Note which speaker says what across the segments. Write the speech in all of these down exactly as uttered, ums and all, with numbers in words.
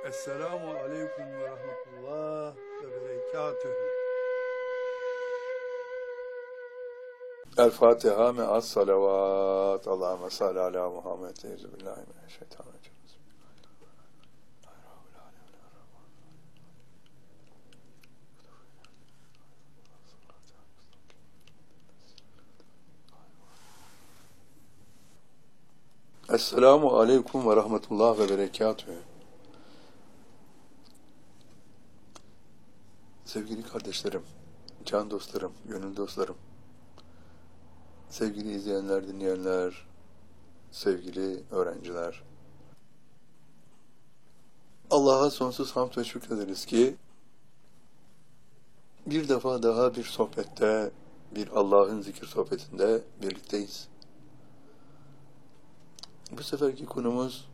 Speaker 1: Esselamu aleyküm ve rahmetullah ve berekatühü. El Fatiha me'as salavat. Allahümme salli ala Muhammed. Euzubillahimineşşeytanirracim. Esselamu aleyküm ve rahmetullah ve berekatühü. Sevgili kardeşlerim, can dostlarım, gönül dostlarım, sevgili izleyenler, dinleyenler, sevgili öğrenciler. Allah'a sonsuz hamd ve şükrederiz ki bir defa daha bir sohbette, bir Allah'ın zikir sohbetinde birlikteyiz. Bu seferki konumuz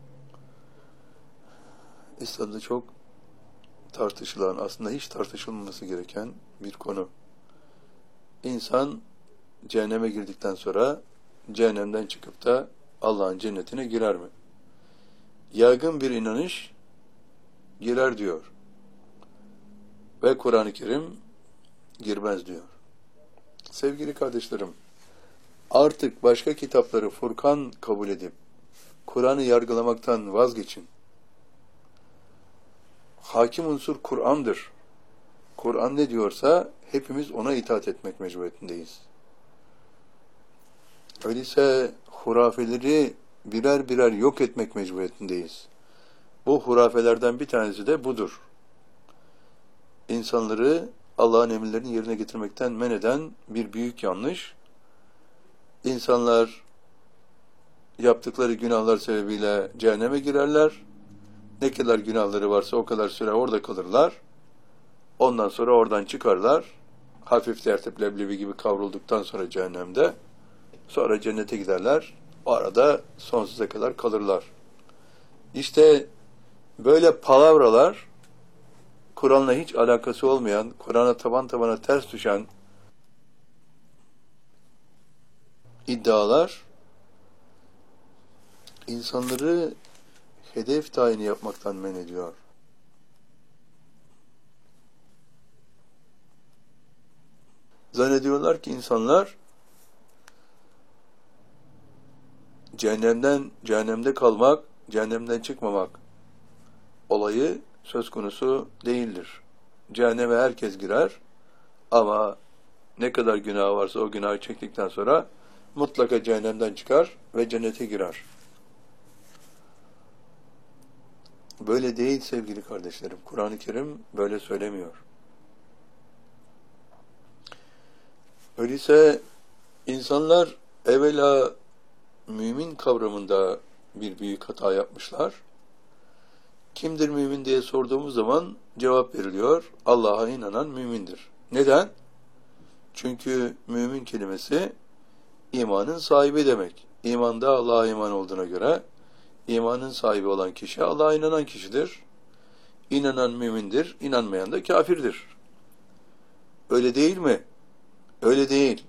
Speaker 1: İslam'da çok tartışılan, aslında hiç tartışılmaması gereken bir konu. İnsan cehenneme girdikten sonra cehennemden çıkıp da Allah'ın cennetine girer mi? Yaygın bir inanış girer diyor. Ve Kur'an-ı Kerim girmez diyor. Sevgili kardeşlerim, artık başka kitapları Furkan kabul edip Kur'an'ı yargılamaktan vazgeçin. Hakim unsur Kur'an'dır. Kur'an ne diyorsa hepimiz ona itaat etmek mecburiyetindeyiz. Öyleyse hurafeleri birer birer yok etmek mecburiyetindeyiz. Bu hurafelerden bir tanesi de budur. İnsanları Allah'ın emirlerini yerine getirmekten men eden bir büyük yanlış. İnsanlar yaptıkları günahlar sebebiyle cehenneme girerler. Ne kadar günahları varsa o kadar süre orada kalırlar. Ondan sonra oradan çıkarlar. Hafif tertip leblebi gibi kavrulduktan sonra cehennemde. Sonra cennete giderler. O arada sonsuza kadar kalırlar. İşte böyle palavralar, Kur'an'la hiç alakası olmayan, Kur'an'a taban tabana ters düşen iddialar, insanları hedef tayini yapmaktan men ediyor. Zannediyorlar ki insanlar cehennemden, cehennemde kalmak, cehennemden çıkmamak olayı söz konusu değildir. Cehenneme herkes girer ama ne kadar günah varsa o günahı çektikten sonra mutlaka cehennemden çıkar ve cennete girer. Böyle değil sevgili kardeşlerim. Kur'an-ı Kerim böyle söylemiyor. Öyleyse insanlar evvela mümin kavramında bir büyük hata yapmışlar. Kimdir mümin diye sorduğumuz zaman cevap veriliyor. Allah'a inanan mümindir. Neden? Çünkü mümin kelimesi imanın sahibi demek. İmanda Allah'a iman olduğuna göre imanın sahibi olan kişi Allah'a inanan kişidir. İnanan mümindir, inanmayan da kafirdir. Öyle değil mi? Öyle değil.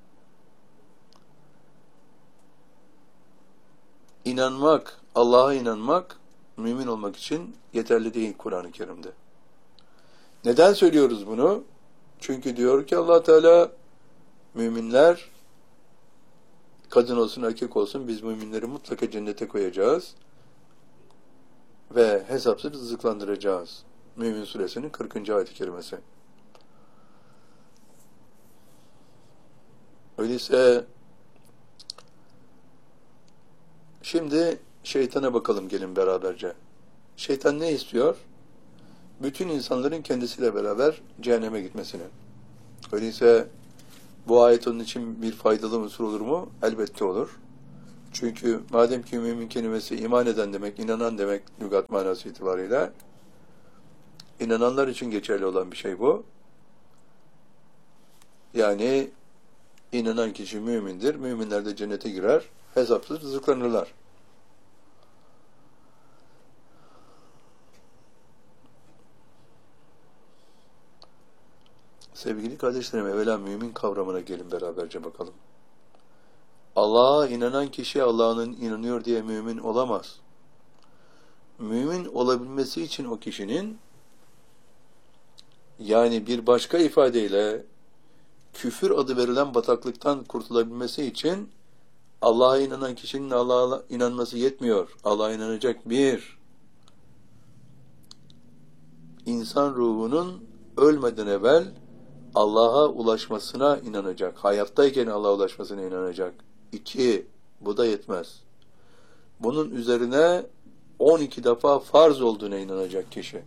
Speaker 1: İnanmak, Allah'a inanmak, mümin olmak için yeterli değil Kur'an-ı Kerim'de. Neden söylüyoruz bunu? Çünkü diyor ki Allah Teala, müminler, kadın olsun erkek olsun, biz müminleri mutlaka cennete koyacağız ve hesapsız rızıklandıracağız. Mümin suresinin kırkıncı ayet-i kerimesi. Öyleyse şimdi şeytana bakalım gelin beraberce. Şeytan ne istiyor? Bütün insanların kendisiyle beraber cehenneme gitmesini. Öyleyse bu ayet onun için bir faydalı unsur olur mu? Elbette olur. Çünkü madem ki mümin kelimesi iman eden demek, inanan demek lügat manası itibariyle, inananlar için geçerli olan bir şey bu. Yani inanan kişi mümindir, müminler de cennete girer, hesapsız rızıklanırlar. Sevgili kardeşlerim, evvela mümin kavramına gelin beraberce bakalım. Allah'a inanan kişi Allah'ın inanıyor diye mümin olamaz. mümin olabilmesi için o kişinin, yani bir başka ifadeyle küfür adı verilen bataklıktan kurtulabilmesi için Allah'a inanan kişinin Allah'a inanması yetmiyor. Allah'a inanacak bir insan ruhunun ölmeden evvel Allah'a ulaşmasına inanacak. Hayattayken Allah'a ulaşmasına inanacak. İki, bu da yetmez. Bunun üzerine on iki defa farz olduğuna inanacak kişi.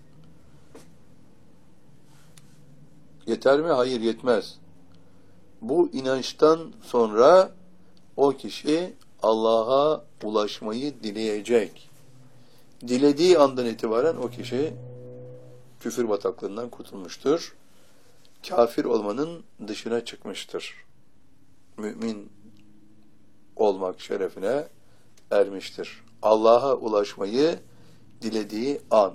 Speaker 1: Yeter mi? Hayır, yetmez. Bu inançtan sonra o kişi Allah'a ulaşmayı dileyecek. Dilediği andan itibaren o kişi küfür bataklığından kurtulmuştur. Kafir olmanın dışına çıkmıştır. Mümin olmak şerefine ermiştir. Allah'a ulaşmayı dilediği an.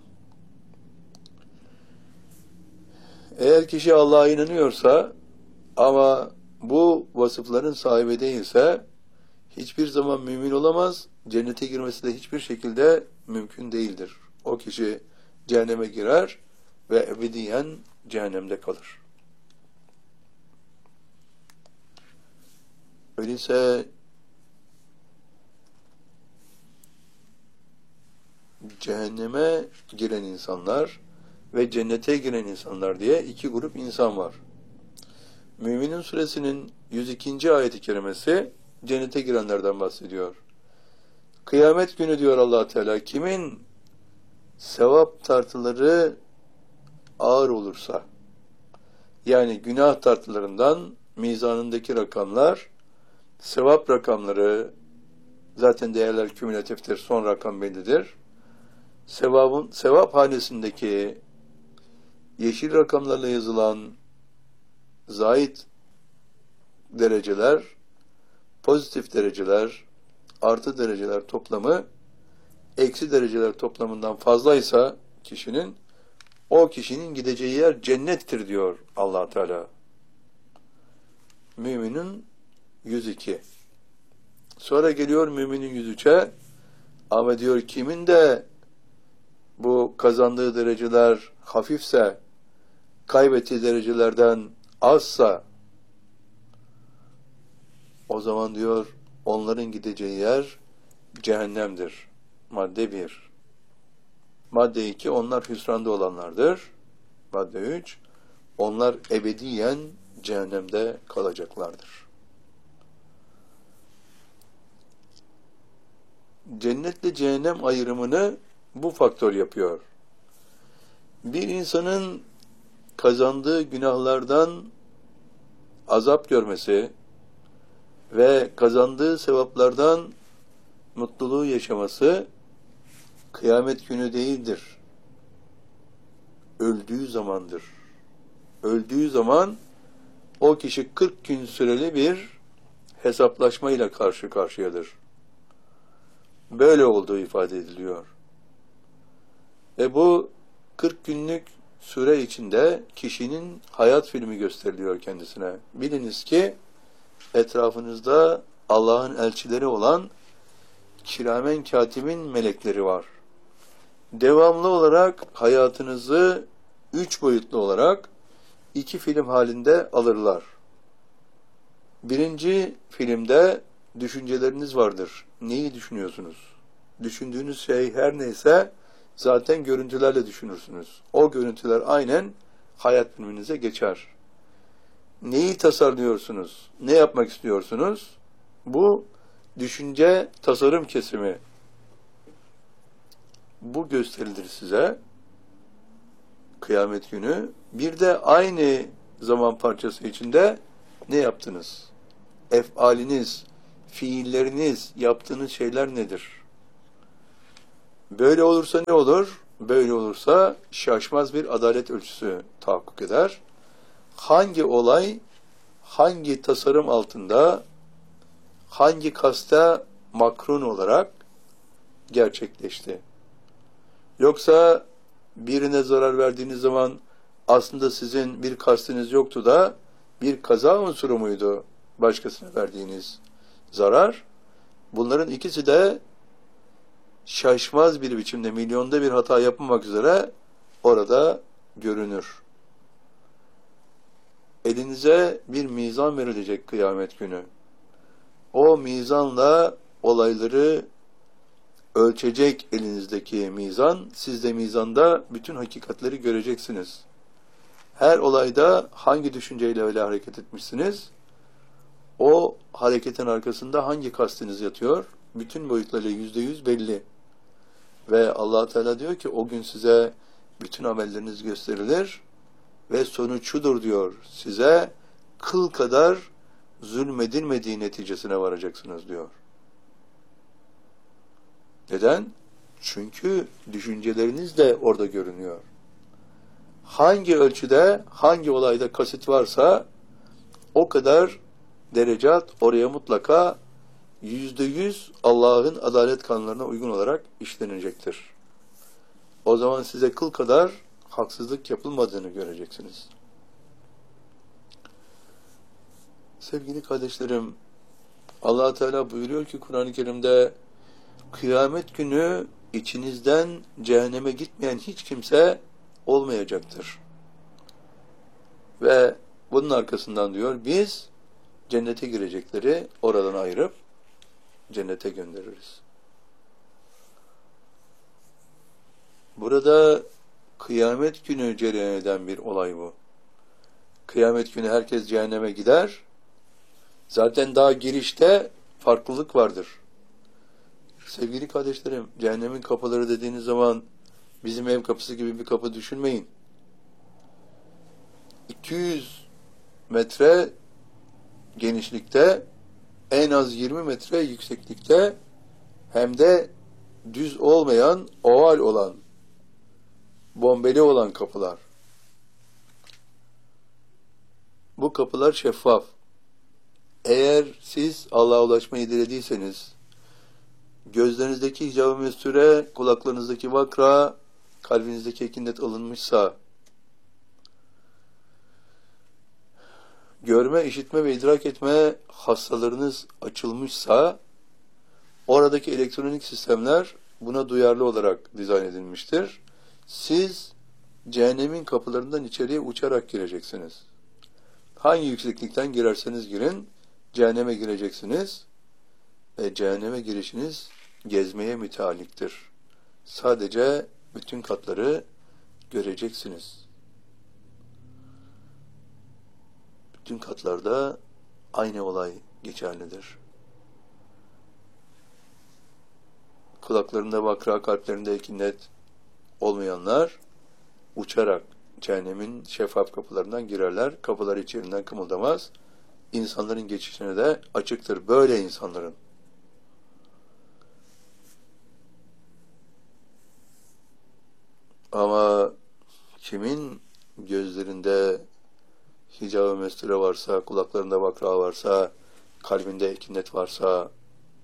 Speaker 1: Eğer kişi Allah'a inanıyorsa ama bu vasıfların sahibi değilse hiçbir zaman mümin olamaz. Cennete girmesi de hiçbir şekilde mümkün değildir. O kişi cehenneme girer ve ebediyen cehennemde kalır. Öyleyse cehenneme giren insanlar ve cennete giren insanlar diye iki grup insan var. Müminin suresinin yüz ikinci ayet-i kerimesi cennete girenlerden bahsediyor. Kıyamet günü diyor Allah Teala, kimin sevap tartıları ağır olursa, yani günah tartılarından mizanındaki rakamlar, sevap rakamları, zaten değerler kümülatiftir, son rakam bellidir. Sevabın, sevap hanesindeki yeşil rakamlarla yazılan zahit dereceler, pozitif dereceler, artı dereceler toplamı, eksi dereceler toplamından fazlaysa kişinin, o kişinin gideceği yer cennettir diyor Allah Teala. Müminin yüz iki. Sonra geliyor müminin yüz üçe, ama diyor kimin de bu kazandığı dereceler hafifse, kaybettiği derecelerden azsa, o zaman diyor onların gideceği yer cehennemdir. Madde bir. Madde iki, onlar hüsranda olanlardır. Madde üç, onlar ebediyen cehennemde kalacaklardır. Cennetle cehennem ayrımını bu faktör yapıyor. Bir insanın kazandığı günahlardan azap görmesi ve kazandığı sevaplardan mutluluğu yaşaması kıyamet günü değildir. Öldüğü zamandır. Öldüğü zaman o kişi kırk gün süreli bir hesaplaşmayla karşı karşıyadır. Böyle olduğu ifade ediliyor. Ve bu kırk günlük süre içinde kişinin hayat filmi gösteriliyor kendisine. Biliniz ki etrafınızda Allah'ın elçileri olan kiramen katibin melekleri var. Devamlı olarak hayatınızı üç boyutlu olarak iki film halinde alırlar. Birinci filmde düşünceleriniz vardır. Neyi düşünüyorsunuz? Düşündüğünüz şey her neyse zaten görüntülerle düşünürsünüz. O görüntüler aynen hayat filminize geçer. Neyi tasarlıyorsunuz? Ne yapmak istiyorsunuz? Bu düşünce tasarım kesimi. Bu gösterilir size kıyamet günü. Bir de aynı zaman parçası içinde ne yaptınız? Efaliniz, fiilleriniz, yaptığınız şeyler nedir? Böyle olursa ne olur? Böyle olursa şaşmaz bir adalet ölçüsü tahakkuk eder. Hangi olay, hangi tasarım altında, hangi kasta makrun olarak gerçekleşti? Yoksa birine zarar verdiğiniz zaman aslında sizin bir kastınız yoktu da bir kaza unsuru muydu başkasına verdiğiniz zarar? Bunların ikisi de şaşmaz bir biçimde milyonda bir hata yapmamak üzere orada görünür. Elinize bir mizan verilecek kıyamet günü. O mizanla olayları ölçecek elinizdeki mizan. Siz de mizanda bütün hakikatleri göreceksiniz. Her olayda hangi düşünceyle öyle hareket etmişsiniz? O hareketin arkasında hangi kastınız yatıyor? Bütün boyutlarıyla yüzde yüz belli. Ve Allah Teala diyor ki o gün size bütün amelleriniz gösterilir ve sonuç şudur diyor. Size kıl kadar zulmedilmediği neticesine varacaksınız diyor. Neden? Çünkü düşünceleriniz de orada görünüyor. Hangi ölçüde, hangi olayda kasıt varsa o kadar derecat oraya mutlaka yüzde yüz Allah'ın adalet kanunlarına uygun olarak işlenecektir. O zaman size kıl kadar haksızlık yapılmadığını göreceksiniz. Sevgili kardeşlerim, Allah Teala buyuruyor ki Kur'an-ı Kerim'de kıyamet günü içinizden cehenneme gitmeyen hiç kimse olmayacaktır. Ve bunun arkasından diyor biz cennete girecekleri oradan ayırıp cennete göndeririz. Burada kıyamet günü cereyan eden bir olay bu. Kıyamet günü herkes cehenneme gider. Zaten daha girişte farklılık vardır. Sevgili kardeşlerim, cehennemin kapıları dediğiniz zaman bizim ev kapısı gibi bir kapı düşünmeyin. iki yüz metre genişlikte, en az yirmi metre yükseklikte, hem de düz olmayan, oval olan, bombeli olan kapılar. Bu kapılar şeffaf. Eğer siz Allah'a ulaşmayı dilediyseniz, gözlerinizdeki hicab-ı mesture, kulaklarınızdaki vakra, kalbinizdeki ekinnet alınmışsa, görme, işitme ve idrak etme hastalarınız açılmışsa, oradaki elektronik sistemler buna duyarlı olarak dizayn edilmiştir. Siz cehennemin kapılarından içeriye uçarak gireceksiniz. Hangi yükseklikten girerseniz girin, cehenneme gireceksiniz ve cehenneme girişiniz gezmeye mütealliktir. Sadece bütün katları göreceksiniz. Bütün katlarda aynı olay geçerlidir. Kulaklarında vakra, kalplerinde ekinnet olmayanlar uçarak cehennemin şeffaf kapılarından girerler. Kapılar içerinden kımıldamaz. İnsanların geçişine de açıktır. Böyle insanların. Ama kimin gözlerinde hicab-ı mesture varsa, kulaklarında vakra varsa, kalbinde ekinnet varsa,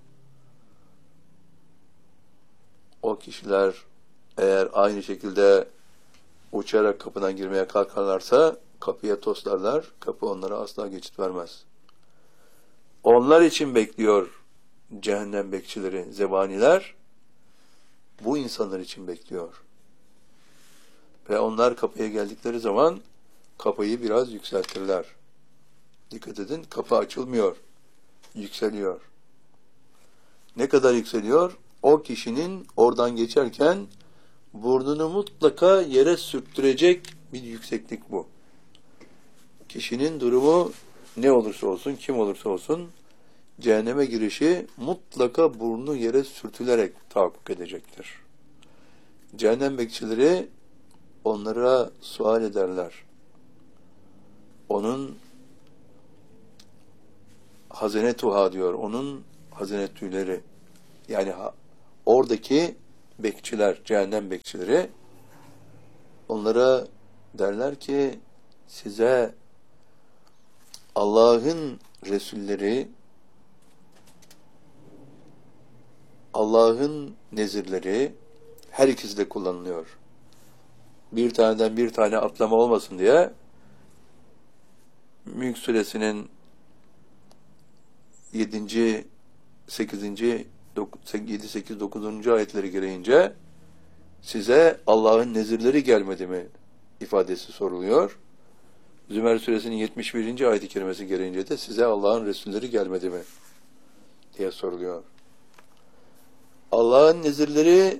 Speaker 1: o kişiler eğer aynı şekilde uçarak kapıdan girmeye kalkarlarsa kapıya toslarlar, kapı onlara asla geçit vermez. Onlar için bekliyor cehennem bekçileri, zebaniler, bu insanlar için bekliyor. Ve onlar kapıya geldikleri zaman kapıyı biraz yükseltirler. Dikkat edin, kapı açılmıyor, yükseliyor. Ne kadar yükseliyor? O kişinin oradan geçerken burnunu mutlaka yere sürttürecek bir yükseklik bu. Kişinin durumu ne olursa olsun, kim olursa olsun, cehenneme girişi mutlaka burnu yere sürtülerek tahakkuk edecektir. Cehennem bekçileri onlara sual ederler. Onun hazinetuha diyor, onun hazinetüleri. Yani oradaki bekçiler, cehennem bekçileri onlara derler ki size Allah'ın Resulleri, Allah'ın nezirleri her ikisi de kullanılıyor. Bir taneden bir tane atlama olmasın diye Mülk Suresinin yedinci sekizinci yedi, sekiz, dokuzuncu ayetleri gereğince size Allah'ın nezirleri gelmedi mi ifadesi soruluyor. Zümer suresinin yetmiş birinci ayet-i kerimesi gereğince de size Allah'ın Resulleri gelmedi mi diye soruluyor. Allah'ın nezirleri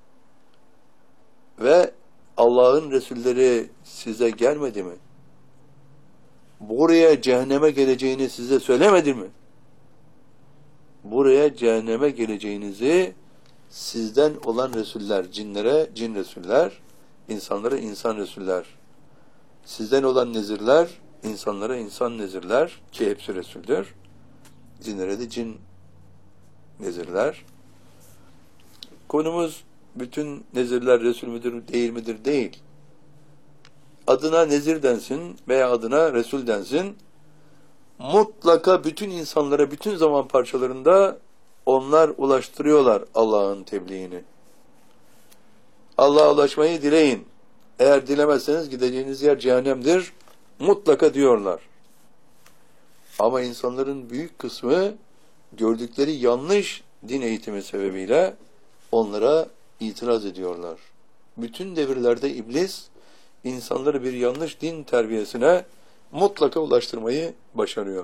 Speaker 1: ve Allah'ın Resulleri size gelmedi mi? Buraya cehenneme geleceğini size söylemedi mi? Buraya cehenneme geleceğinizi sizden olan Resuller, cinlere cin Resuller, insanlara insan Resuller, sizden olan nezirler, insanlara insan nezirler, ki hepsi Resul'dür, cinlere de cin nezirler. Konumuz bütün nezirler Resul müdür, değil midir? Değil. Adına nezir densin veya adına Resul densin, mutlaka bütün insanlara, bütün zaman parçalarında onlar ulaştırıyorlar Allah'ın tebliğini. Allah'a ulaşmayı dileyin. Eğer dilemezseniz gideceğiniz yer cehennemdir. Mutlaka diyorlar. Ama insanların büyük kısmı gördükleri yanlış din eğitimi sebebiyle onlara itiraz ediyorlar. Bütün devirlerde iblis insanları bir yanlış din terbiyesine mutlaka ulaştırmayı başarıyor.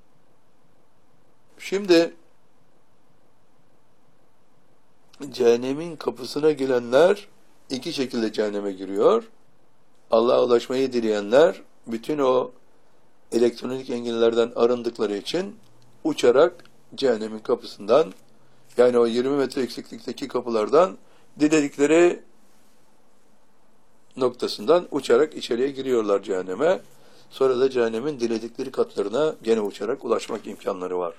Speaker 1: Şimdi cehennemin kapısına gelenler iki şekilde cehenneme giriyor. Allah'a ulaşmayı dileyenler bütün o elektronik engellerden arındıkları için uçarak cehennemin kapısından, yani o yirmi metre yükseklikteki kapılardan diledikleri noktasından uçarak içeriye giriyorlar cehenneme. Sonra da cehennemin diledikleri katlarına gene uçarak ulaşmak imkanları var.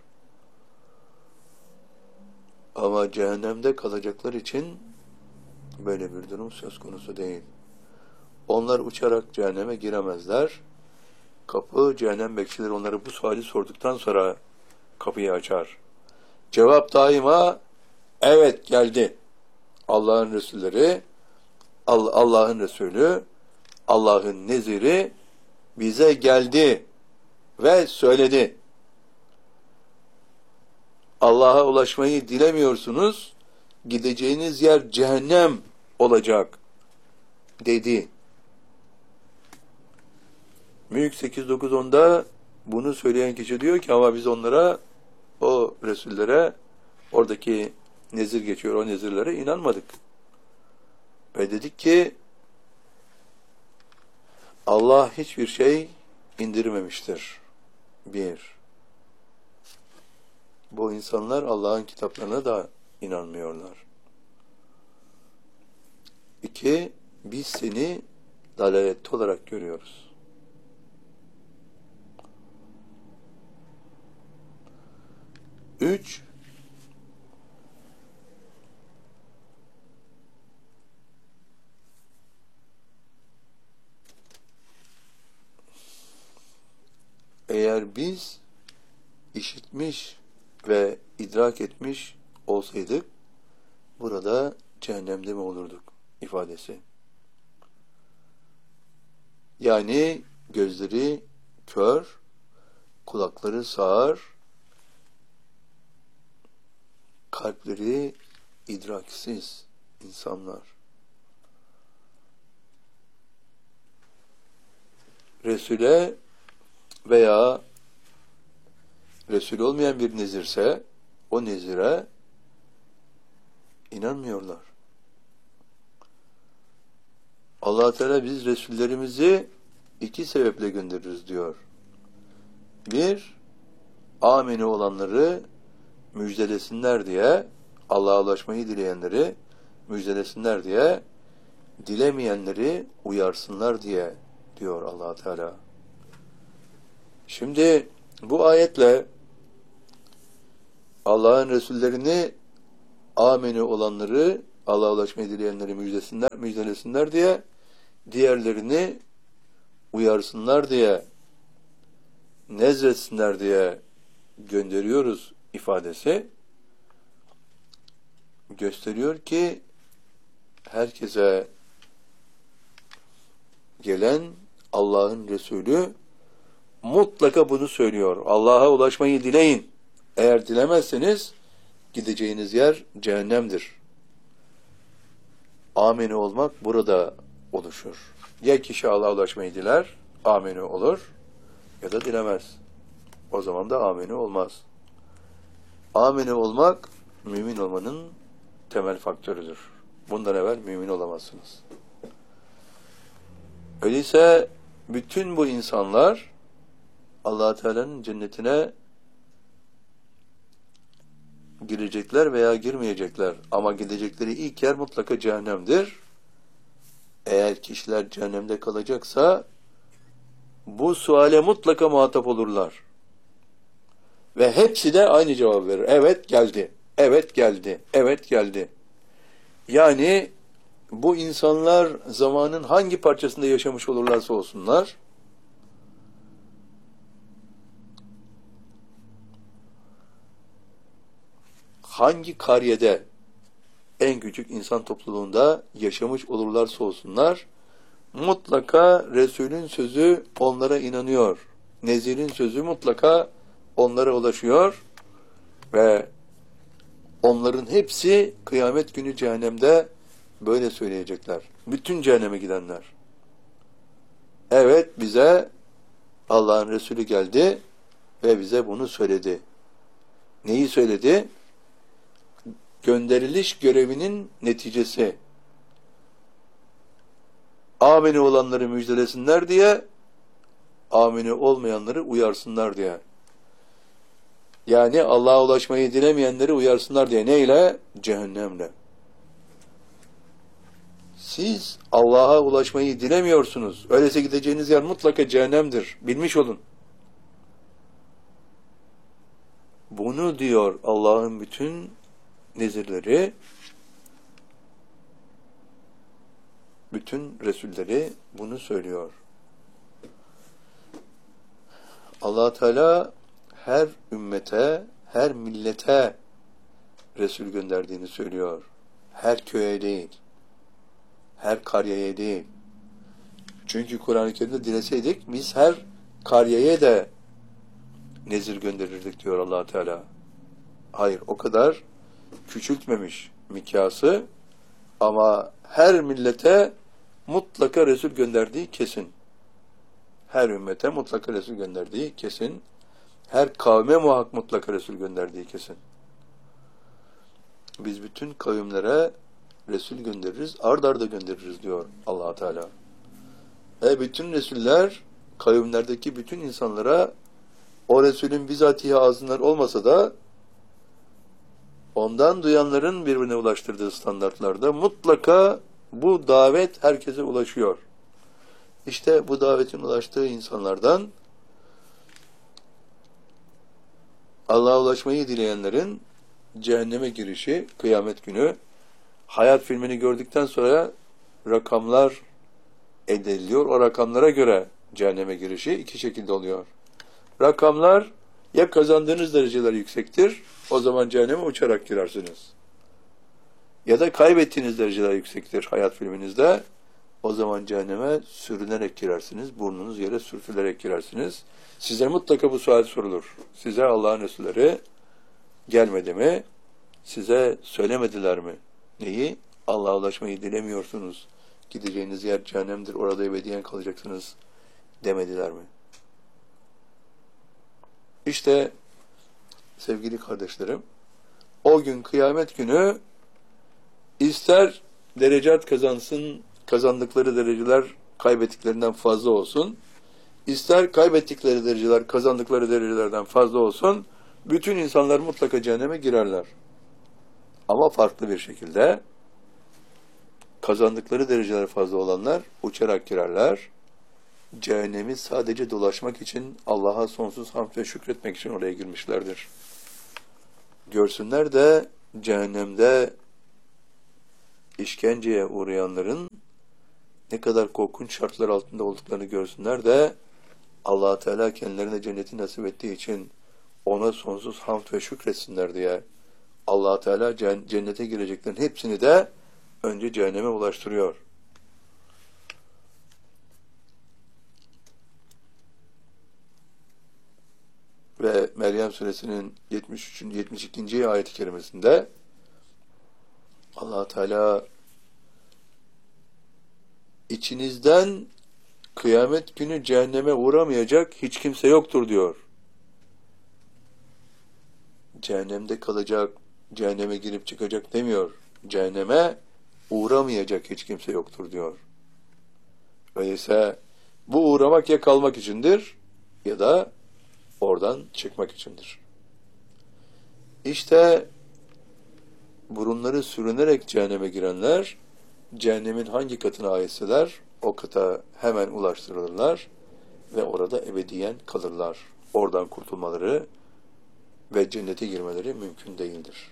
Speaker 1: Ama cehennemde kalacaklar için böyle bir durum söz konusu değil. Onlar uçarak cehenneme giremezler. Kapı, cehennem bekçileri onlara bu suali sorduktan sonra kapıyı açar. Cevap daima evet, geldi. Allah'ın Resulleri, Allah'ın Resulü, Allah'ın neziri bize geldi ve söyledi. Allah'a ulaşmayı dilemiyorsunuz, gideceğiniz yer cehennem olacak dedi. Mülk sekiz dokuz onda bunu söyleyen kişi diyor ki ama biz onlara, o Resullere, oradaki nezir geçiyor, o nezirlere inanmadık. Ve dedik ki Allah hiçbir şey indirmemiştir. Bir. Bu insanlar Allah'ın kitaplarına da inanmıyorlar. İki, biz seni dalalet olarak görüyoruz. Üç, eğer biz işitmiş ve idrak etmiş olsaydık burada cehennemde mi olurduk ifadesi. Yani gözleri kör, kulakları sağır, kalpleri idraksiz insanlar. Resul'e veya Resul olmayan bir nezirse o nezire inanmıyorlar. Allah Teala biz Resullerimizi iki sebeple göndeririz diyor. Bir, amini olanları müjdelesinler diye, Allah'a ulaşmayı dileyenleri müjdelesinler diye, dilemeyenleri uyarsınlar diye diyor Allah Teala. Şimdi bu ayetle Allah'ın Resullerini ameni olanları, Allah'a ulaşmayı dileyenleri müjdesinler, müjdelesinler diye, diğerlerini uyarsınlar diye, nezretsinler diye gönderiyoruz ifadesi gösteriyor ki herkese gelen Allah'ın Resulü mutlaka bunu söylüyor. Allah'a ulaşmayı dileyin. Eğer dilemezseniz Gideceğiniz yer cehennemdir. Ameni olmak burada oluşur. Ya kişi Allah'a ulaşmayı diler, ameni olur, ya da dilemez. O zaman da ameni olmaz. Ameni olmak, mümin olmanın temel faktörüdür. Bundan evvel mümin olamazsınız. Öyleyse bütün bu insanlar Allah Teala'nın cennetine girecekler veya girmeyecekler. Ama gidecekleri ilk yer mutlaka cehennemdir. Eğer kişiler cehennemde kalacaksa bu suale mutlaka muhatap olurlar. Ve hepsi de aynı cevap verir. Evet geldi, evet geldi, evet geldi. Yani bu insanlar zamanın hangi parçasında yaşamış olurlarsa olsunlar, hangi kariyede, en küçük insan topluluğunda yaşamış olurlarsa olsunlar, mutlaka Resul'ün sözü onlara inanıyor. Nezir'in sözü mutlaka onlara ulaşıyor ve onların hepsi kıyamet günü cehennemde böyle söyleyecekler. Bütün cehenneme gidenler. Evet, bize Allah'ın Resulü geldi ve bize bunu söyledi. Neyi söyledi? Gönderiliş görevinin neticesi. Ameni olanları müjdelesinler diye, ameni olmayanları uyarsınlar diye. Yani Allah'a ulaşmayı dilemeyenleri uyarsınlar diye. Neyle? Cehennemle. Siz Allah'a ulaşmayı dilemiyorsunuz. Öyleyse gideceğiniz yer mutlaka cehennemdir. Bilmiş olun. Bunu diyor Allah'ın bütün nezirleri, bütün Resulleri bunu söylüyor. Allah Teala her ümmete, her millete Resul gönderdiğini söylüyor. Her köye değil, her karyeye değil. Çünkü Kur'an-ı Kerim'de dileseydik biz her karyeye de nezir gönderirdik diyor Allah Teala. Hayır, o kadar küçültmemiş mikyası, ama her millete mutlaka Resul gönderdiği kesin. Her ümmete mutlaka Resul gönderdiği kesin. Her kavme muhak mutlaka Resul gönderdiği kesin. Biz bütün kavimlere Resul göndeririz, ard arda göndeririz diyor Allah Teala. Ve bütün Resuller kavimlerdeki bütün insanlara o Resulün bizatihi ağzından olmasa da ondan duyanların birbirine ulaştırdığı standartlarda mutlaka bu davet herkese ulaşıyor. İşte bu davetin ulaştığı insanlardan Allah'a ulaşmayı dileyenlerin cehenneme girişi kıyamet günü, hayat filmini gördükten sonra rakamlar elde ediliyor. O rakamlara göre cehenneme girişi iki şekilde oluyor. Rakamlar, ya kazandığınız dereceler yüksektir, o zaman cehenneme uçarak girersiniz. Ya da kaybettiğiniz dereceler yüksektir hayat filminizde, o zaman cehenneme sürünerek girersiniz, burnunuz yere sürtülerek girersiniz. Size mutlaka bu sual sorulur. Size Allah'ın Resulleri gelmedi mi? Size söylemediler mi? Neyi? Allah'a ulaşmayı dilemiyorsunuz. Gideceğiniz yer cehennemdir, orada ebediyen kalacaksınız demediler mi? İşte sevgili kardeşlerim, o gün kıyamet günü ister derecat kazansın, kazandıkları dereceler kaybettiklerinden fazla olsun, ister kaybettikleri dereceler kazandıkları derecelerden fazla olsun, bütün insanlar mutlaka cehenneme girerler. Ama farklı bir şekilde kazandıkları dereceler fazla olanlar uçarak girerler. Cehennemi sadece dolaşmak için, Allah'a sonsuz hamd ve şükretmek için oraya girmişlerdir. Görsünler de cehennemde işkenceye uğrayanların ne kadar korkunç şartlar altında olduklarını görsünler de Allah Teala kendilerine cenneti nasip ettiği için ona sonsuz hamd ve şükretsinler diye Allah Teala cennete gireceklerin hepsini de önce cehenneme ulaştırıyor. Ve Meryem Meryem suresinin yetmiş üçüncü yetmiş ikinci ayet-i kerimesinde Allah Teala içinizden kıyamet günü cehenneme uğramayacak hiç kimse yoktur diyor. Cehennemde kalacak, cehenneme girip çıkacak demiyor. Cehenneme uğramayacak hiç kimse yoktur diyor. Öyleyse bu uğramak ya kalmak içindir ya da oradan çıkmak içindir. İşte burunları sürünerek cehenneme girenler, cehennemin hangi katına aitseler o kata hemen ulaştırılırlar ve orada ebediyen kalırlar. Oradan kurtulmaları ve cennete girmeleri mümkün değildir.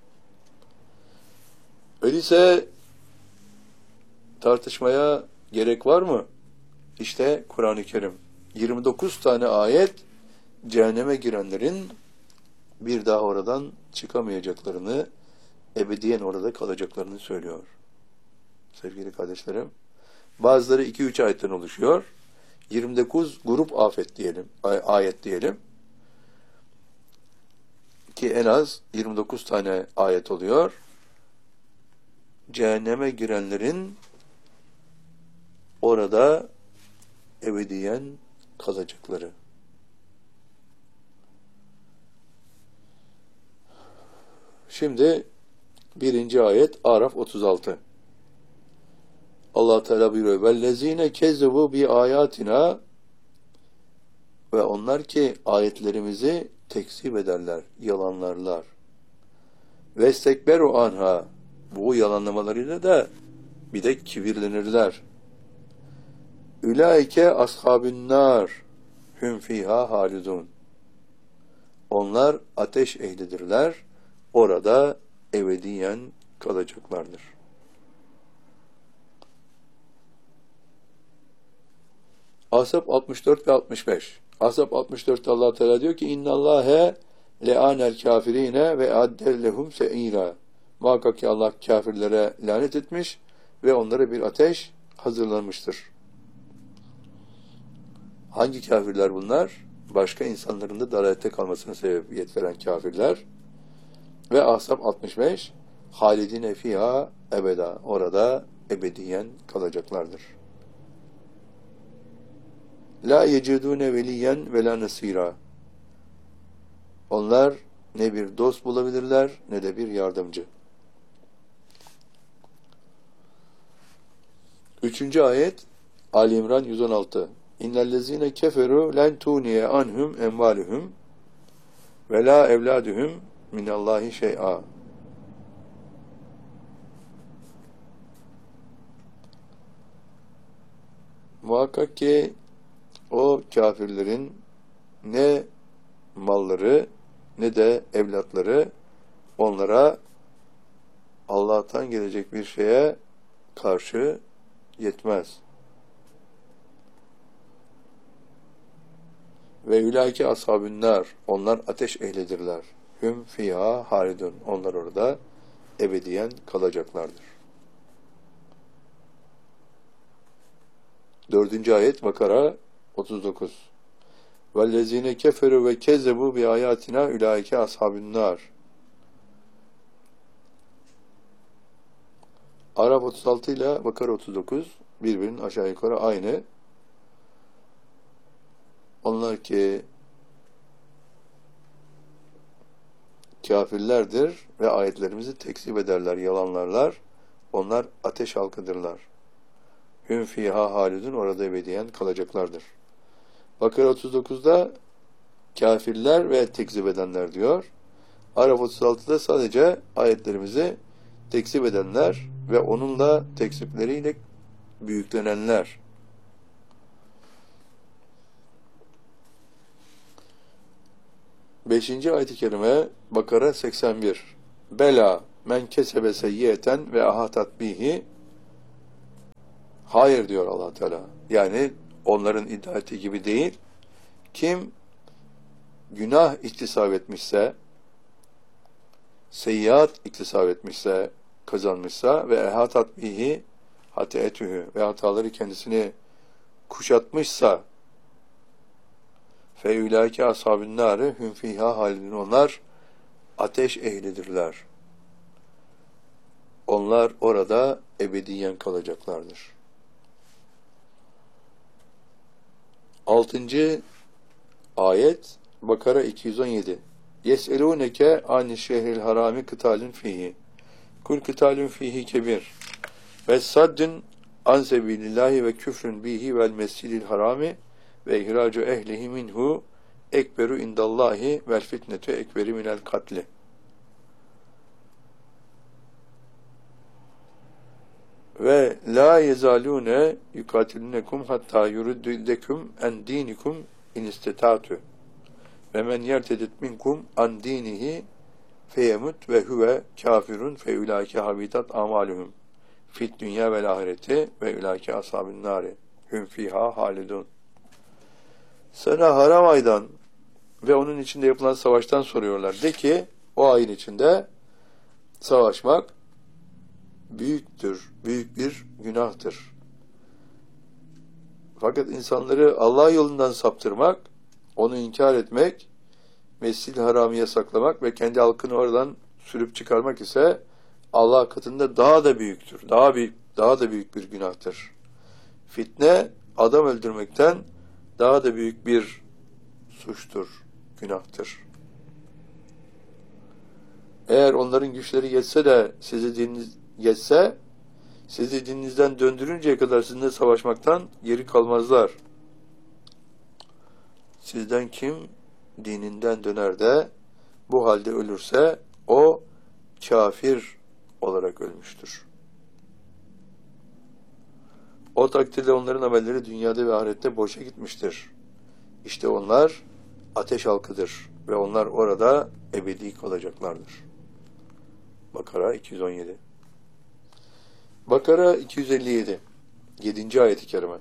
Speaker 1: Öyleyse tartışmaya gerek var mı? İşte Kur'an-ı Kerim. yirmi dokuz tane ayet cehenneme girenlerin bir daha oradan çıkamayacaklarını, ebediyen orada kalacaklarını söylüyor. Sevgili kardeşlerim, bazıları iki üç ayetten oluşuyor. yirmi dokuz grup afet diyelim, ayet diyelim. Ki en az yirmi dokuz tane ayet oluyor. Cehenneme girenlerin orada ebediyen kalacakları. Şimdi birinci ayet Araf otuz altı. Allah Teala buyuruyor: "Vellezine kezzebu bi ayatina" ve onlar ki ayetlerimizi tekzip ederler, yalanlarlar. "Vestekberu anha" bu yalanlamalarıyla da bir de kibirlenirler. "Ülaike ashabün nar hum fiha halidun" onlar ateş ehlidirler, orada ebediyen kalacaklardır. Ahzab altmış dört ve altmış beş. Ahzab altmış dörtte Allah Teala diyor ki: "İnnallâhe le'ânel kâfirîne ve addellehum se'îrâ." Muhakkak ki Allah kâfirlere lanet etmiş ve onlara bir ateş hazırlanmıştır. Hangi kâfirler bunlar? Başka insanların da dalalette kalmasına sebebiyet veren kâfirler. Ve Ahzab altmış beş, halidine fiha ebeda, orada ebediyen kalacaklardır. La yecidune veliyen ve la nasira. Onlar ne bir dost bulabilirler ne de bir yardımcı. Üçüncü ayet Ali İmran yüz on altı. İnnellezine keferu len tuniye anhum emvaluhum ve la evladuhum minallahi şey'a. Muhakkak ki o kafirlerin ne malları ne de evlatları onlara Allah'tan gelecek bir şeye karşı yetmez. Ve ülâke ashabün nar, onlar ateş ehlidirler. Hüm fîhâ halidun, onlar orada ebediyen kalacaklardır. Dördüncü ayet Bakara otuz dokuz. وَالَّذ۪ينَ كَفَرُوا وَكَذَّبُوا بِآيَاتِنَا اُلَٰئِكَ أَصْحَابُ النَّارِ. Araf otuz altı ile Bakara otuz dokuz birbirinin aşağı yukarı aynı. Onlar ki kafirlerdir ve ayetlerimizi tekzip ederler, yalanlarlar. Onlar ateş halkıdırlar. Hüm fîhâ halidun, orada ebediyen kalacaklardır. Bakara otuz dokuzda kafirler ve tekzip edenler diyor. Araf otuz altıda sadece ayetlerimizi tekzip edenler ve onunla tekzipleriyle büyüklenenler. Beşinci ayet-i kerime Bakara seksen bir. Bela men kesebe seyyiyeten ve ahatat bihi. Hayır diyor Allah Teala. Yani onların iddia ettiği gibi değil. Kim günah iktisap etmişse, seyyiat iktisap etmişse, kazanmışsa ve ehatat bihi hateetühü ve hataları kendisini kuşatmışsa fe ulaike ashabun nâri hum fîhâ halidun. Onlar ateş ehlidirler. Onlar orada ebediyen kalacaklardır. Altıncı ayet Bakara iki yüz on yedi. Yes'elûneke ani şehril harami kıtalun fihi. Kul kıtalun fihi kebir. Ve saddun an sebilillahi ve küfrün bihi vel mescidil harami ve ihracu ehlihi minhu ekberu indallahi vel fitnetu ekberi minel katli. Ve la yezalune yukatilunekum hatta yuruddekum en dinikum in istetatu. Ve men yertedet minkum an dinihi feyemut ve huve kafirun fe ulaike habitat amaluhum fit dünya vel ahireti ve ulaike ashabun nari hum fiha halidun. Sana haram aydan ve onun içinde yapılan savaştan soruyorlar. De ki o ayın içinde savaşmak büyüktür, büyük bir günahtır. Fakat insanları Allah yolundan saptırmak, onu inkar etmek, Mescid-i Haram'ı yasaklamak ve kendi halkını oradan sürüp çıkarmak ise Allah katında daha da büyüktür. Daha büyük, daha da büyük bir günahtır. Fitne adam öldürmekten daha da büyük bir suçtur, günahtır. Eğer onların güçleri yetse de sizi dininiz yetse, sizi dininizden döndürünceye kadar sizinle savaşmaktan geri kalmazlar. Sizden kim dininden döner de bu halde ölürse o kafir olarak ölmüştür. O takdirde onların amelleri dünyada ve ahirette boşa gitmiştir. İşte onlar ateş halkıdır ve onlar orada ebedi kalacaklardır. Bakara iki yüz on yedi. Bakara iki yüz elli yedi. yedinci ayet-i kerime.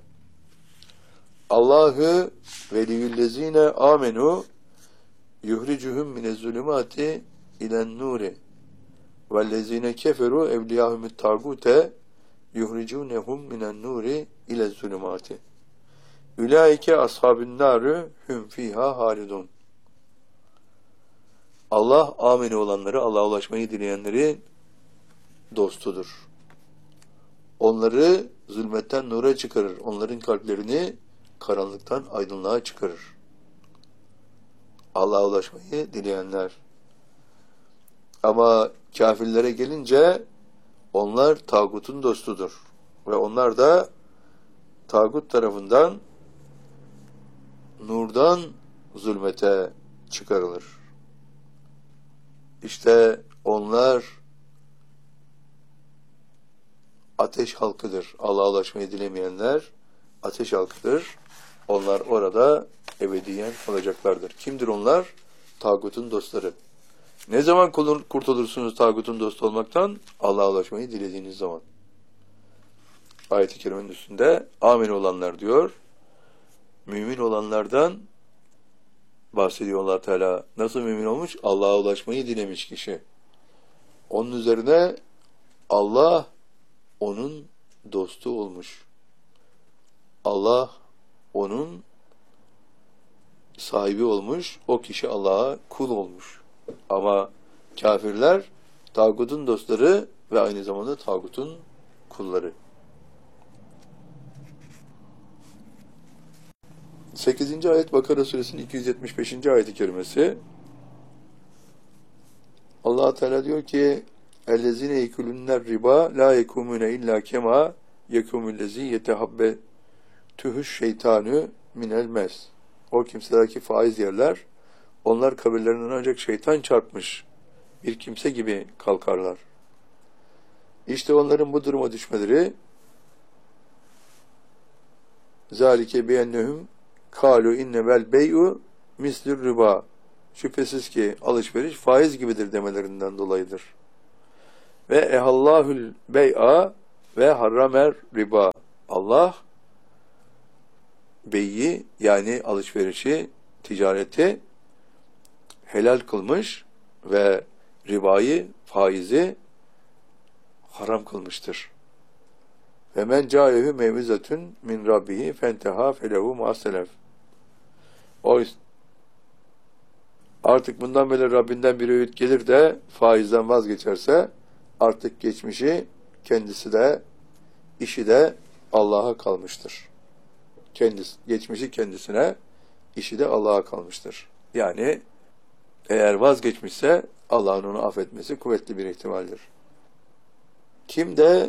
Speaker 1: Allahu veliyyüllezine amenu yuhricuhum minezzulumati ilen nuri vellezine keferu evliyahumut tagute yuhricunhum minen nuri ilezzulumati ulaike ashabun naru hum fiha halidun. Allah ameni olanları, Allah'a ulaşmayı dileyenleri dostudur. Onları zulmetten nura çıkarır. Onların kalplerini karanlıktan aydınlığa çıkarır. Allah'a ulaşmayı dileyenler. Ama kafirlere gelince onlar tağutun dostudur. Ve onlar da tağut tarafından nurdan zulmete çıkarılır. İşte onlar ateş halkıdır. Allah'a ulaşmayı dilemeyenler ateş halkıdır. Onlar orada ebediyen kalacaklardır. Kimdir onlar? Tağutun dostları. Ne zaman kurtulursunuz tağutun dostu olmaktan? Allah'a ulaşmayı dilediğiniz zaman. Ayet-i kerimenin üstünde amin olanlar diyor. Mümin olanlardan bahsediyor Allah Teala. Nasıl mümin olmuş? Allah'a ulaşmayı dilemiş kişi. Onun üzerine Allah onun dostu olmuş. Allah onun sahibi olmuş. O kişi Allah'a kul olmuş. Ama kafirler tağutun dostları ve aynı zamanda tağutun kulları. sekizinci ayet Bakara suresinin iki yüz yetmiş beşinci ayet-i kerimesi. Allah Teala diyor ki: "Ellezine yekulunner riba la yekumune illa kema yekumüllezi yetehabbetuhuş şeytanu minel mes." O kimseler ki faiz yerler, onlar kabirlerinden ancak şeytan çarpmış bir kimse gibi kalkarlar. İşte onların bu duruma düşmeleri zalike biennehum kalu innevel bey'u mislur riba. Şüphesiz ki alışveriş faiz gibidir demelerinden dolayıdır. Ve ehallahul bey'a ve harramer riba. Allah beyi yani alışverişi, ticareti helal kılmış ve ribayı, faizi haram kılmıştır. Ve men câehu mevizatun min rabbihi fenteha felehu ma'selef. O Artık bundan böyle Rabbinden bir öğüt gelir de faizden vazgeçerse artık geçmişi kendisi de işi de Allah'a kalmıştır. Kendisi, geçmişi kendisine, işi de Allah'a kalmıştır. Yani eğer vazgeçmişse Allah'ın onu affetmesi kuvvetli bir ihtimaldir. Kim de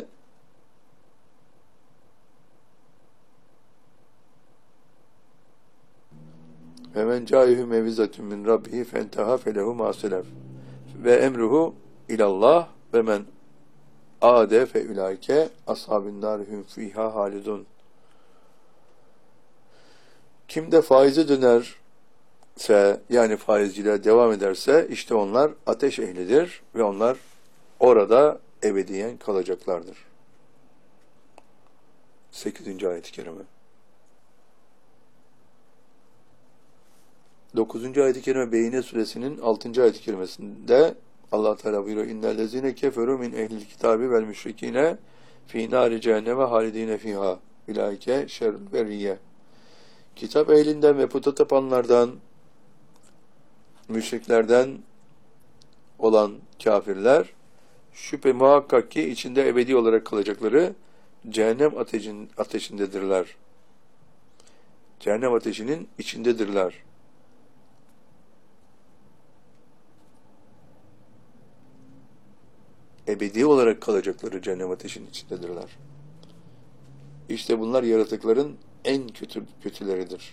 Speaker 1: ve men caihu mevizatun min rabbihi fentaha felehu ma selef ve emruhu ilallah ve men ade fe ulaike ashabun nar hum fiha halidun. Kim de faize dönerse, yani faizciliğe devam ederse, işte onlar ateş ehlidir ve onlar orada ebediyen kalacaklardır. sekizinci ayet-i kerime. dokuzuncu ayet-i kerime Beyine suresinin altıncı ayet-i kerimesinde Allah Teala buyuruyor: İnnellezine keferu min ehlil kitabi vel müşrikine fi nari cehenneme halidine fiha ulaike şerrül beriyye. Kitap ehlinden ve puta tapanlardan, müşriklerden olan kafirler şüphe muhakkak ki içinde ebedi olarak kalacakları cehennem ateşin, ateşindedirler. Cehennem ateşinin içindedirler. Ebedi olarak kalacakları cehennem ateşinin içindedirler. İşte bunlar yaratıkların en kötü kötüleridir.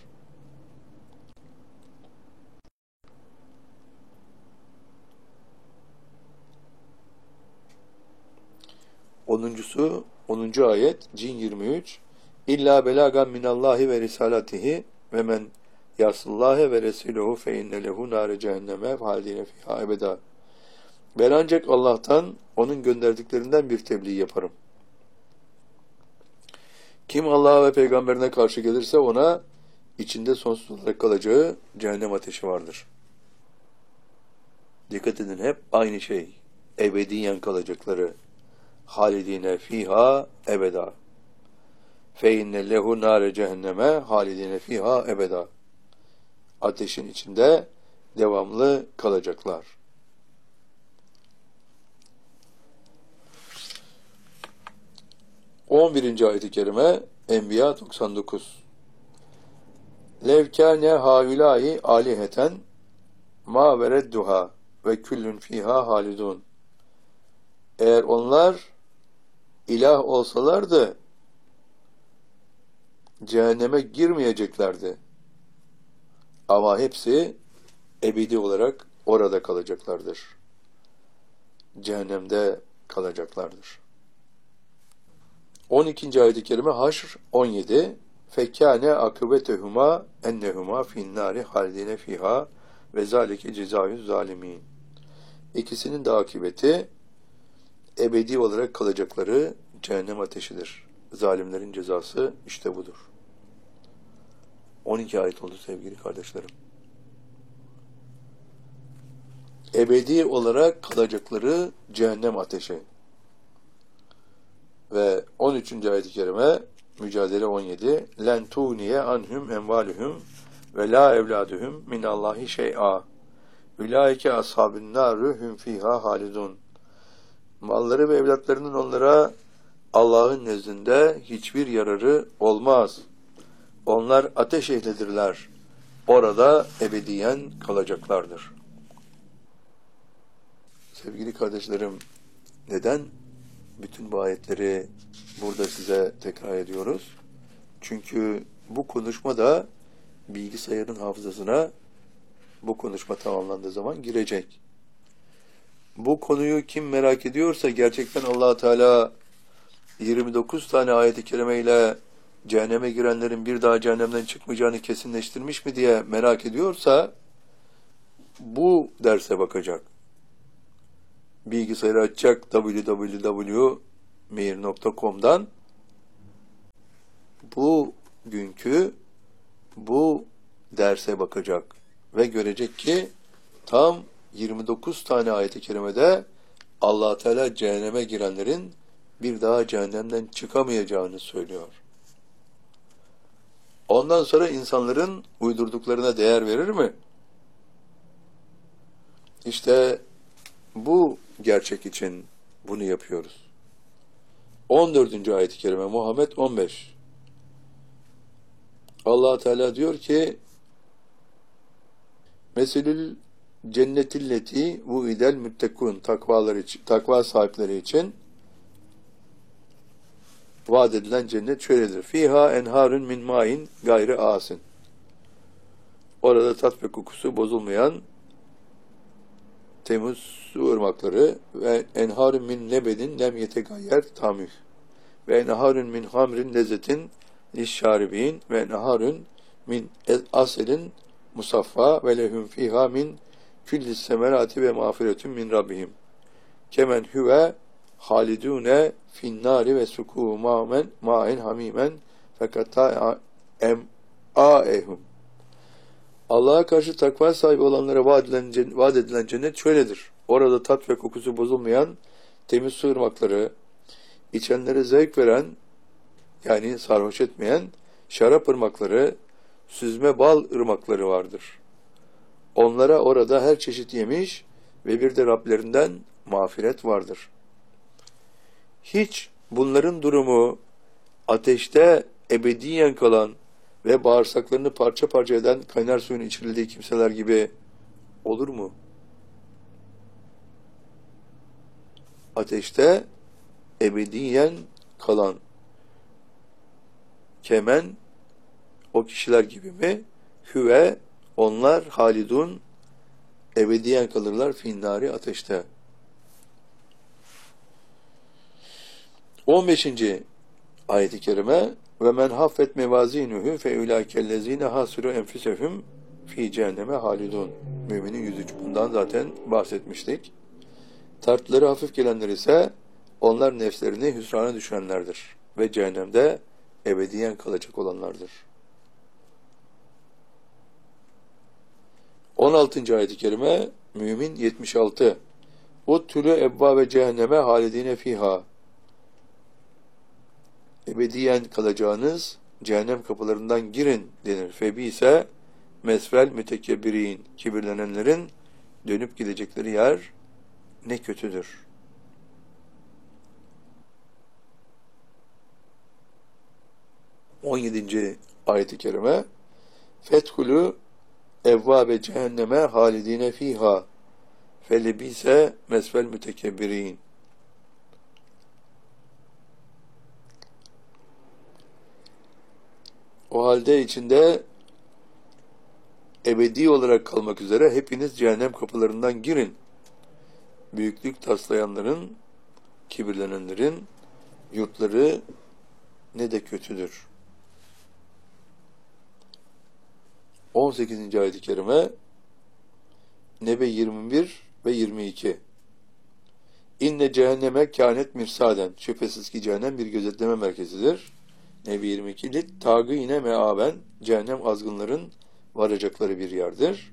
Speaker 1: Onuncusu, onuncu ayet, Cin yirmi üç. İlla belagan minallahi ve risalatihi ve men yasıllâhe ve resulühü fe inne lehu nâre cehenneme hâldine fîhâ ebedâ. Ben ancak Allah'tan, onun gönderdiklerinden bir tebliğ yaparım. Kim Allah'a ve peygamberine karşı gelirse ona içinde sonsuz olarak kalacağı cehennem ateşi vardır. Dikkat edin, hep aynı şey. Ebediyen kalacakları. Halidine fiha ebeda. Fe inne lehu nâre cehenneme halidine fiha ebeda. Ateşin içinde devamlı kalacaklar. on birinci ayet-i kerime Enbiya doksan dokuz. Levkâne hâvilâhi âliheten mâ veredduhâ ve küllün fîhâ halidun. Eğer onlar ilah olsalardı cehenneme girmeyeceklerdi. Ama hepsi ebedi olarak orada kalacaklardır. Cehennemde kalacaklardır. on ikinci ayet-i kerime Haşr on yedi. Fekkâne akıbetehuma ennehuma finnâri halidine fiha ve zâlike cezâyüz zâlimîn. İkisinin de akıbeti ebedi olarak kalacakları cehennem ateşidir. Zalimlerin cezası işte budur. on iki ayet oldu sevgili kardeşlerim. Ebedi olarak kalacakları cehennem ateşi. Ve on üçüncü ayet-i kerime Mücadele on yedi. Len tuniye anhum envaluhum ve la evladuhum minallahi şey'a. Ulaike ashabun naru hum fiha halidun. Malları ve evlatlarının onlara Allah'ın nezdinde hiçbir yararı olmaz. Onlar ateş ehlidirler. Orada ebediyen kalacaklardır. Sevgili kardeşlerim, neden bütün bu ayetleri burada size tekrar ediyoruz? Çünkü bu konuşma da bilgisayarın hafızasına bu konuşma tamamlandığı zaman girecek. Bu konuyu kim merak ediyorsa, gerçekten Allah Teala yirmi dokuz tane ayet-i kerimeyle cehenneme girenlerin bir daha cehennemden çıkmayacağını kesinleştirmiş mi diye merak ediyorsa bu derse bakacak. Bilgisayarı açacak, double-u double-u double-u nokta meir nokta com'dan bu günkü bu derse bakacak ve görecek ki tam yirmi dokuz tane ayet-i kerimede Allah Teala cehenneme girenlerin bir daha cehennemden çıkamayacağını söylüyor. Ondan sonra insanların uydurduklarına değer verir mi? İşte bu gerçek için bunu yapıyoruz. on dördüncü ayet-i kerime Muhammed on beş. Allah Teala diyor ki: Meselül cennetilleti vuidel müttekun, takvalar için, takva sahipleri için vaat edilen cennet şöyledir. Fiha enharun min ma'in gayri asin. Orada tat ve kokusu bozulmayan temiz su ırmakları ve enharun min nebedin lem yetegayyer tamih ve enharun min hamrin lezzetin lişşaribin ve enharun min aselin musaffa ve lehum fiha min küllis semerati ve mağfiretun min rabbihim kemen huve halidune finnari ve suku ma'men ma'in hamimen fekata em aehum. Allah'a karşı takva sahibi olanlara vaat edilen, vaat edilen cennet şöyledir. Orada tat ve kokusu bozulmayan temiz su ırmakları, içenlere zevk veren, yani sarhoş etmeyen şarap ırmakları, süzme bal ırmakları vardır. Onlara orada her çeşit yemiş ve bir de Rablerinden mağfiret vardır. Hiç bunların durumu ateşte ebediyen kalan ve bağırsaklarını parça parça eden kaynar suyun içirildiği kimseler gibi olur mu? Ateşte ebediyen kalan kemen o kişiler gibi mi? Hüve onlar halidun ebediyen kalırlar finnari ateşte. on beşinci ayet-i kerime ve men haffet mevazinuhu fe ulaikellezine hasiru enfusehum fi cehenneme halidun. Müminin yüz üç, bundan zaten bahsetmiştik. Tartıları hafif gelenler ise onlar nefslerini hüsrana düşenlerdir ve cehennemde ebediyen kalacak olanlardır. on altıncı ayet-i kerime Mümin yetmiş altı. Uttülü ebba ve cehenneme halidine fiha. Ebediyen kalacağınız cehennem kapılarından girin denir. Febi ise mesvel mütekebbirin, kibirlenenlerin dönüp gidecekleri yer ne kötüdür. on yedinci ayet-i kerime Fethulü evvabe cehenneme halidine fiha felebise mesvel mütekebbirin. O halde içinde ebedi olarak kalmak üzere hepiniz cehennem kapılarından girin. Büyüklük taslayanların, kibirlenenlerin yurtları ne de kötüdür. on sekizinci ayet-i kerime Nebe yirmi bir ve yirmi iki. İnne cehenneme kânet mirsaden. Şüphesiz ki cehennem bir gözetleme merkezidir. Nebe yirmi iki. Lit tagı yine meaben. Cehennem azgınların varacakları bir yerdir.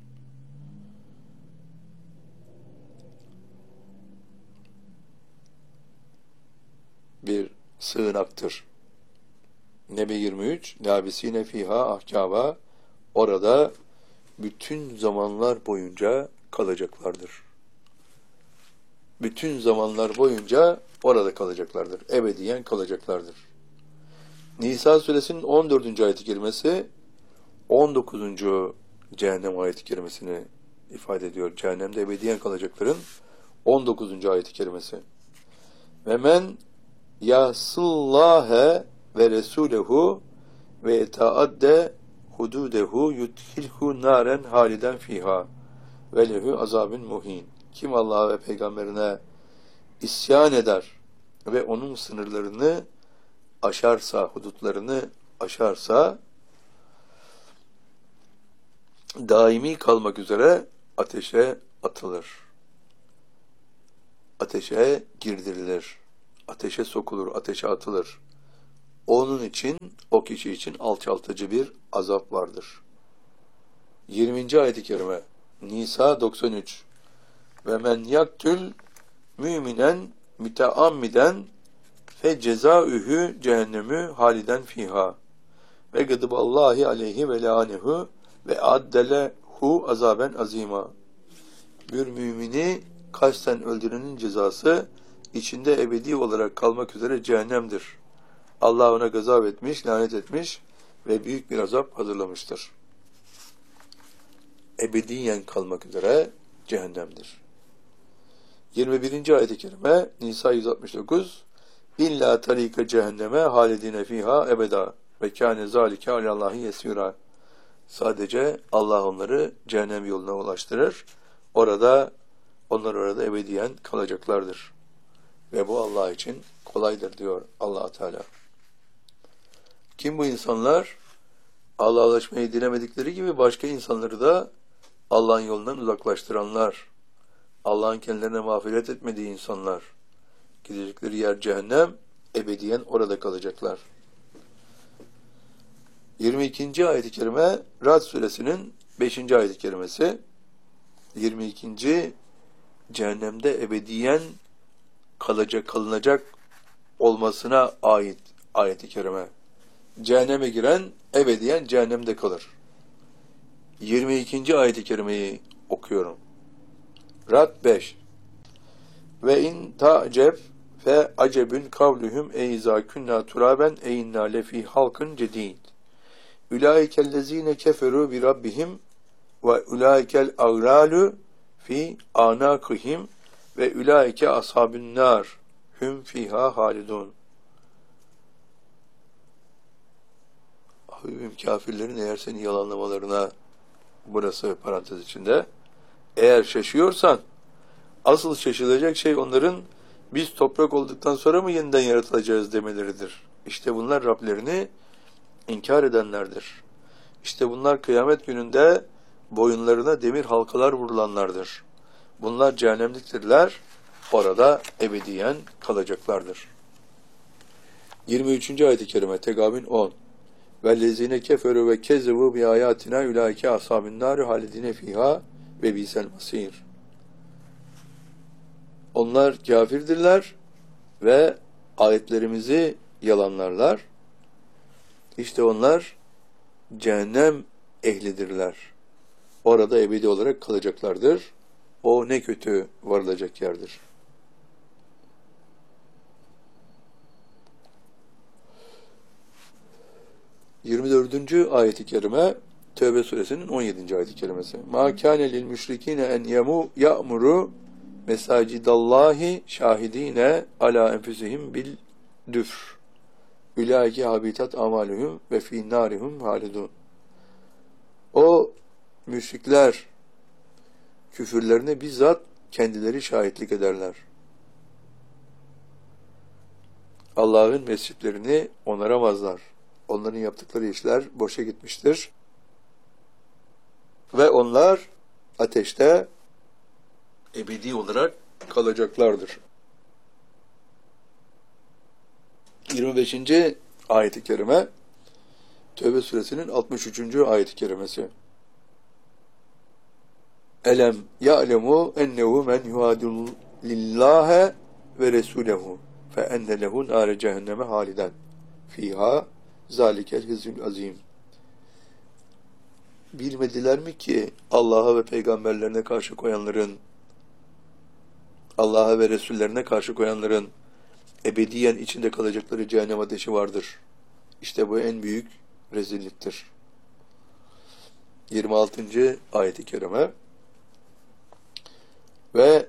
Speaker 1: Bir sığınaktır. Nebe yirmi üç. Labisine fiha ahkâva. Orada bütün zamanlar boyunca kalacaklardır. Bütün zamanlar boyunca orada kalacaklardır. Ebediyen kalacaklardır. Nisa suresinin on dördüncü ayet-i kerimesi on dokuzuncu cehennem ayet-i kerimesini ifade ediyor. Cehennemde ebediyen kalacakların on dokuzuncu ayet-i kerimesi. Ve men yasıllâhe ve resûlehu ve etaadde hududehu yudhilhu naren haliden fiha ve lehu azabun muhin. Kim Allah'a ve peygamberine isyan eder ve onun sınırlarını aşarsa, hudutlarını aşarsa daimi kalmak üzere ateşe atılır. Ateşe girdirilir. Ateşe sokulur, ateşe atılır. Onun için, o kişi için alçaltıcı bir azap vardır. yirminci ayet-i kerime Nisa doksan üç. Ve men yaktül müminen müteammiden fe cezaühü cehennemü haliden fiha ve gıdıballahi aleyhi ve lânehu ve addelehu azaben azima. bir mümini kasten öldürenin cezası içinde ebedi olarak kalmak üzere cehennemdir. Allah ona gazap etmiş, lanet etmiş ve büyük bir azap hazırlamıştır. Ebediyen kalmak üzere cehennemdir. yirmi birinci ayet-i kerime Nisa yüz altmış dokuz İlla tarika cehenneme halidine fiha ebeda ve kâne zâlike alallâhi yesîrâ. Sadece Allah onları cehennem yoluna ulaştırır. Orada, onlar orada ebediyen kalacaklardır. Ve bu Allah için kolaydır diyor Allah Teala. Kim bu insanlar? Allah'a ulaşmayı dilemedikleri gibi başka insanları da Allah'ın yolundan uzaklaştıranlar. Allah'ın kendilerine mağfiret etmediği insanlar. Gidecekleri yer cehennem, ebediyen orada kalacaklar. yirmi ikinci ayet-i kerime Ra'd suresinin beşinci ayet-i kerimesi. yirmi ikinci cehennemde ebediyen kalacak, kalınacak olmasına ait ayet-i kerime. Cehenneme giren ebediyen cehennemde kalır. yirmi ikinci ayet-i kerimeyi okuyorum. Ra'd beş. Ve in ta'ceb fe acebün kavluhum eyza kunna turaben eyinna lefi halkın cedid. Ulaikellezine keferu bi rabbihim ve ulaikel ağlalu fi anakihim ve ulaike ashabun nar hum fiha halidun. Habibim, kafirlerin eğer seni yalanlamalarına, burası parantez içinde, eğer şaşıyorsan, asıl şaşılacak şey onların biz toprak olduktan sonra mı yeniden yaratılacağız demeleridir. İşte bunlar Rablerini inkar edenlerdir. İşte bunlar kıyamet gününde boyunlarına demir halkalar vurulanlardır. Bunlar cehennemliktirler, orada ebediyen kalacaklardır. yirmi üçüncü ayet-i kerime Tegabün on. Vellezine keferu ve kezzebu bi ayatina ulaike ashabun nar halidine fiha ve bisel masir. Onlar kafirdirler ve ayetlerimizi yalanlarlar. İşte onlar cehennem ehlidirler. Orada ebedi olarak kalacaklardır. O ne kötü varılacak yerdir. yirmi dördüncü ayet-i kerime Tevbe suresinin on yedinci ayet-i kerimesi. Ma kâne lil müşrikîne en yemu ya'muru mesacidallahi şahidine ala enfusihim bil düfr. Ulaike habitat amaluhum ve fi narihum halidun. O müşrikler küfürlerine bizzat kendileri şahitlik ederler. Allah'ın mescitlerini onaramazlar. Onların yaptıkları işler boşa gitmiştir. Ve onlar ateşte ebedi olarak kalacaklardır. yirmi beşinci ayet-i kerime Tevbe suresinin altmış üçüncü ayet-i kerimesi. Elem ya'lemu ennehu men yuhadil lillahe ve resulehu fe enne lehu nâre cehenneme haliden fiha zalikel hizül azim. Bilmediler mi ki Allah'a ve peygamberlerine karşı koyanların, Allah'a ve Resullerine karşı koyanların ebediyen içinde kalacakları cehennem ateşi vardır. İşte bu en büyük rezilliktir. yirmi altıncı ayet-i kerime ve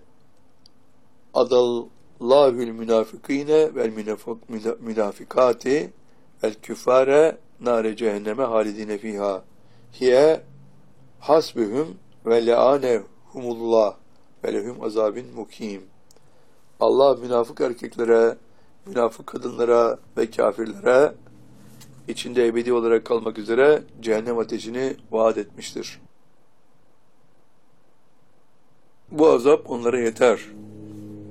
Speaker 1: adallâhül münafıkîne vel münafikâti vel küffâre nâre cehenneme halidine fîhâ hiye hasbühüm ve le'ânehumullah ve lehum azabin mukim. Allah münafık erkeklere, münafık kadınlara ve kafirlere içinde ebedi olarak kalmak üzere cehennem ateşini vaat etmiştir. Bu azap onlara yeter.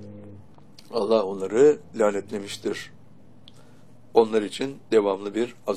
Speaker 1: Allah onları lanetlemiştir. Onlar için devamlı bir azap.